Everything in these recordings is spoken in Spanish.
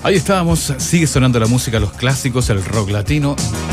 Ahí estábamos, sigue sonando la música, los clásicos, el rock latino,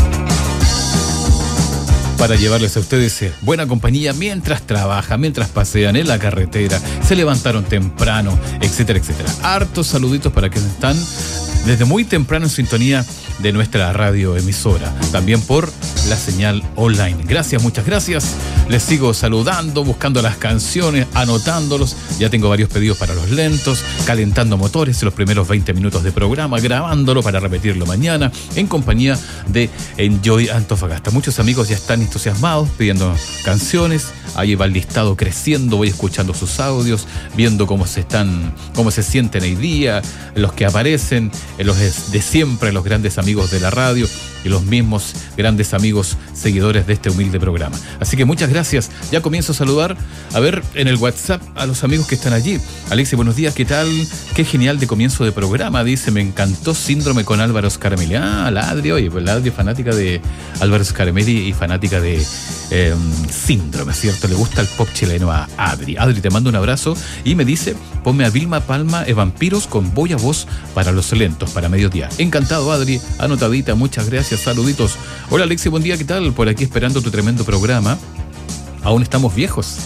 para llevarles a ustedes buena compañía mientras trabajan, mientras pasean en la carretera, se levantaron temprano, etcétera, etcétera. Hartos saluditos para quienes están desde muy temprano en sintonía de nuestra radioemisora, también por la señal online. Gracias, muchas gracias. Les sigo saludando, buscando las canciones, anotándolos. Ya tengo varios pedidos para los lentos, calentando motores en los primeros 20 minutos de programa, grabándolo para repetirlo mañana, en compañía de Enjoy Antofagasta. Muchos amigos ya están entusiasmados pidiendo canciones. Ahí va el listado creciendo, voy escuchando sus audios, viendo cómo se sienten hoy día, los que aparecen, los de siempre, los grandes amigos de la radio y los mismos grandes amigos seguidores de este humilde programa. Así que muchas gracias. Ya comienzo a saludar, a ver, en el WhatsApp a los amigos que están allí. Alexis, buenos días, ¿qué tal? Qué genial de comienzo de programa, dice, me encantó Síndrome con Álvaro Scaramelli. Ah, la Adri, oye, pues la Adri fanática de Álvaro Scaramelli y fanática de Síndrome, ¿cierto? Le gusta el pop chileno a Adri. Adri, te mando un abrazo y me dice, ponme a Vilma Palma, Vampiros con Voy a Voz para los lentos, para mediodía. Encantado, Adri, anotadita, muchas gracias, saluditos. Hola, Alexis, buen día, ¿qué tal? Por aquí esperando tu tremendo programa. Aún estamos viejos.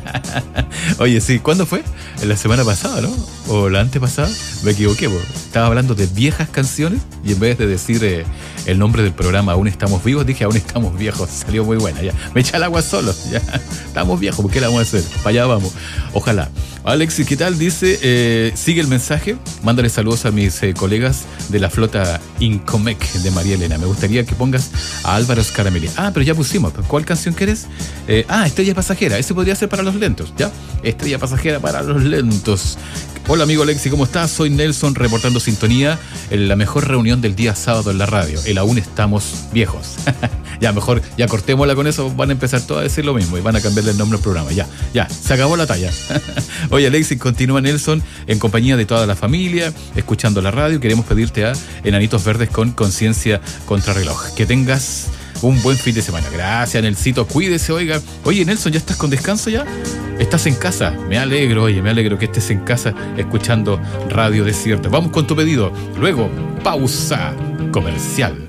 Oye, sí, ¿cuándo fue? La semana pasada, ¿no? O la antepasada. Me equivoqué, porque estaba hablando de viejas canciones y en vez de decir el nombre del programa Aún estamos vivos, dije Aún estamos viejos. Salió muy buena, ya. Me echa el agua solo, ya. Estamos viejos, ¿por qué la vamos a hacer? Para allá vamos. Ojalá. Alexis, ¿qué tal? Dice, sigue el mensaje. Mándale saludos a mis colegas de la flota Incomec de María Elena. Me gustaría que pongas a Álvaro Scaramelli. Ah, pero ya pusimos. ¿Cuál canción quieres? Estrella Pasajera. Ese podría ser para los lentos, ¿ya? Estrella Pasajera para los lentos. Hola, amigo Alexi, ¿cómo estás? Soy Nelson, reportando sintonía en la mejor reunión del día sábado en la radio. El Aún estamos viejos. Ya, mejor, ya cortémosla con eso. Van a empezar todos a decir lo mismo y van a cambiarle el nombre al programa. Ya, se acabó la talla. Oye, Alexis, continúa Nelson en compañía de toda la familia, escuchando la radio. Queremos pedirte a Enanitos Verdes con Conciencia Contrarreloj. Que tengas un buen fin de semana. Gracias, Nelsito. Cuídese, oiga. Oye, Nelson, ¿ya estás con descanso ya? ¿Estás en casa? Me alegro que estés en casa escuchando Radio Desierto. Vamos con tu pedido. Luego, pausa comercial.